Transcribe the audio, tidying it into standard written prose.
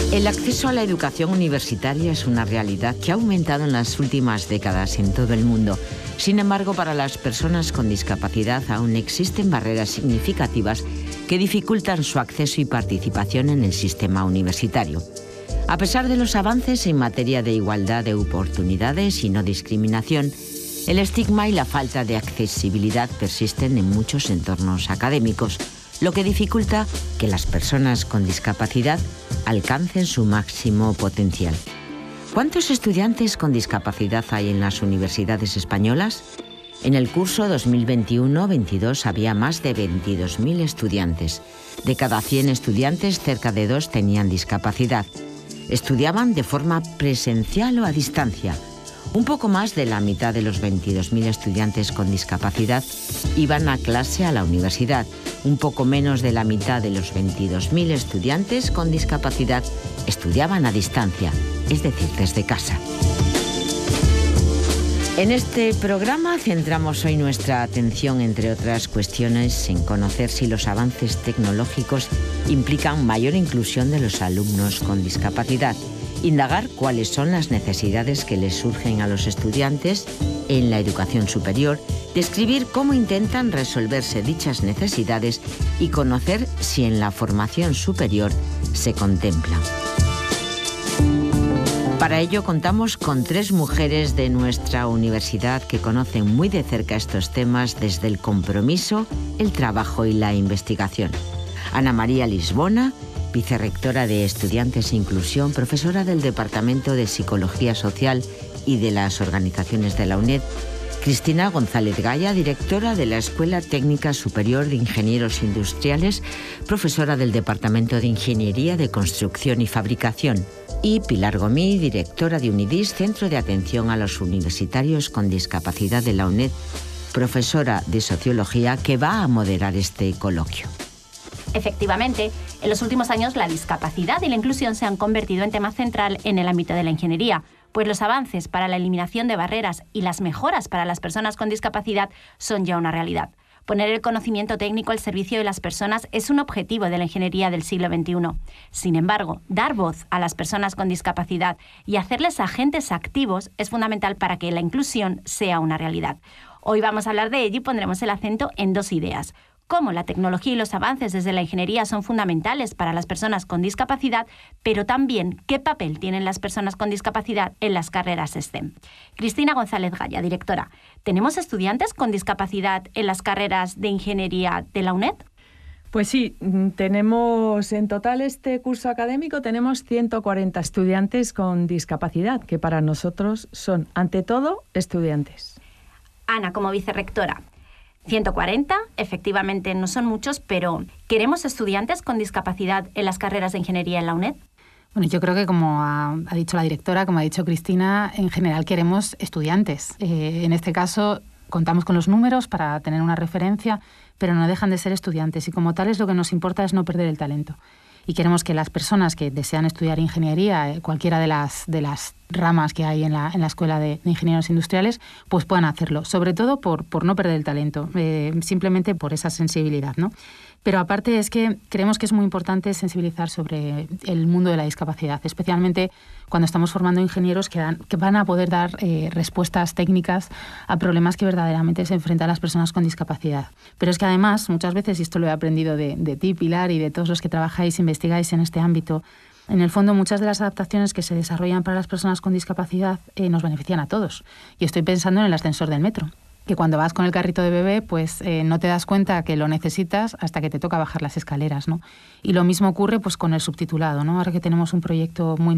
El acceso a la educación universitaria es una realidad que ha aumentado en las últimas décadas en todo el mundo. Sin embargo, para las personas con discapacidad aún existen barreras significativas que dificultan su acceso y participación en el sistema universitario. A pesar de los avances en materia de igualdad de oportunidades y no discriminación, el estigma y la falta de accesibilidad persisten en muchos entornos académicos, lo que dificulta que las personas con discapacidad alcancen su máximo potencial. ¿Cuántos estudiantes con discapacidad hay en las universidades españolas? En el curso 2021-22 había más de 22.000 estudiantes. De cada 100 estudiantes, cerca de 2 tenían discapacidad. Estudiaban de forma presencial o a distancia. Un poco más de la mitad de los 22.000 estudiantes con discapacidad iban a clase a la universidad. Un poco menos de la mitad de los 22.000 estudiantes con discapacidad estudiaban a distancia, es decir, desde casa. En este programa centramos hoy nuestra atención, entre otras cuestiones, en conocer si los avances tecnológicos implican mayor inclusión de los alumnos con discapacidad, indagar cuáles son las necesidades que les surgen a los estudiantes en la educación superior, describir cómo intentan resolverse dichas necesidades y conocer si en la formación superior se contempla. Para ello contamos con 3 mujeres de nuestra universidad que conocen muy de cerca estos temas desde el compromiso, el trabajo y la investigación. Ana María Lisbona, vicerrectora de Estudiantes e Inclusión, profesora del Departamento de Psicología Social y de las Organizaciones de la UNED. Cristina González Gaya, directora de la Escuela Técnica Superior de Ingenieros Industriales, profesora del Departamento de Ingeniería de Construcción y Fabricación. Y Pilar Gomí, directora de UNIDIS, Centro de Atención a los Universitarios con Discapacidad de la UNED, profesora de Sociología, que va a moderar este coloquio. Efectivamente, en los últimos años la discapacidad y la inclusión se han convertido en tema central en el ámbito de la ingeniería, pues los avances para la eliminación de barreras y las mejoras para las personas con discapacidad son ya una realidad. Poner el conocimiento técnico al servicio de las personas es un objetivo de la ingeniería del siglo XXI. Sin embargo, dar voz a las personas con discapacidad y hacerles agentes activos es fundamental para que la inclusión sea una realidad. Hoy vamos a hablar de ello y pondremos el acento en 2 ideas: cómo la tecnología y los avances desde la ingeniería son fundamentales para las personas con discapacidad, pero también qué papel tienen las personas con discapacidad en las carreras STEM. Cristina González Gaya, directora, ¿tenemos estudiantes con discapacidad en las carreras de ingeniería de la UNED? Pues sí, tenemos en total este curso académico tenemos 140 estudiantes con discapacidad, que para nosotros son, ante todo, estudiantes. Ana, como vicerrectora, 140, efectivamente no son muchos, pero ¿queremos estudiantes con discapacidad en las carreras de ingeniería en la UNED? Bueno, yo creo que como ha dicho la directora, como ha dicho Cristina, en general queremos estudiantes. En este caso contamos con los números para tener una referencia, pero no dejan de ser estudiantes y como tales lo que nos importa es no perder el talento. Y queremos que las personas que desean estudiar ingeniería, cualquiera de las ramas que hay en la Escuela de Ingenieros Industriales, pues puedan hacerlo, sobre todo por no perder el talento, simplemente por esa sensibilidad, ¿no? Pero aparte es que creemos que es muy importante sensibilizar sobre el mundo de la discapacidad, especialmente cuando estamos formando ingenieros que van a poder dar respuestas técnicas a problemas que verdaderamente se enfrentan las personas con discapacidad. Pero es que además, muchas veces, y esto lo he aprendido de ti, Pilar, y de todos los que trabajáis e investigáis en este ámbito, en el fondo muchas de las adaptaciones que se desarrollan para las personas con discapacidad nos benefician a todos. Y estoy pensando en el ascensor del metro, que cuando vas con el carrito de bebé, pues no te das cuenta que lo necesitas hasta que te toca bajar las escaleras, ¿no? Y lo mismo ocurre pues con el subtitulado, ¿no? Ahora que tenemos un proyecto muy